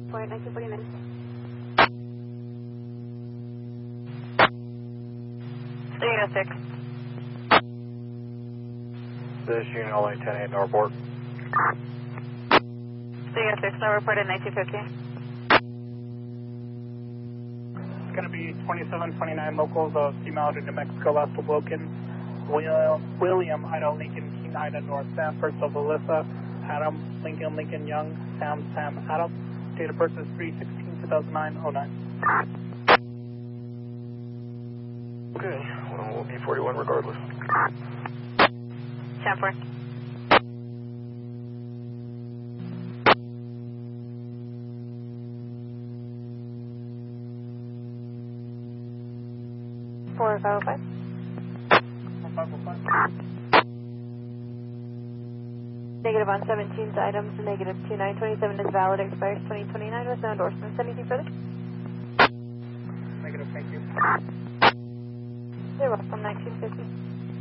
Point 1949. Unit 6. This unit only 10-8 Northport. Unit 6, now reported 1950. It's going to be 2729 locals, female to New Mexico, last to Wilkins, William, Ida, Lincoln, King, Ida, North, Sanford, so Alyssa, Adam, Lincoln, Lincoln, Young, Sam, Adam. Date of birth is 3/16/2009. Okay, well, we'll be 41 regardless. 10-4. For 505. 505. Negative on 17's items. Negative 2927 is valid. Expires 2029 with no endorsements. Anything further? Negative, thank you. You're welcome. 1950.